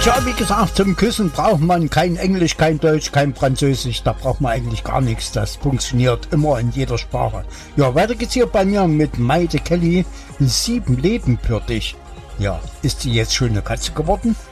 Tja, wie gesagt, zum Küssen braucht man kein Englisch, kein Deutsch, kein Französisch. Da braucht man eigentlich gar nichts. Das funktioniert immer in jeder Sprache. Ja, weiter geht's hier bei mir mit Maite Kelly. 7 Leben für dich. Ja, ist sie jetzt schon eine Katze geworden?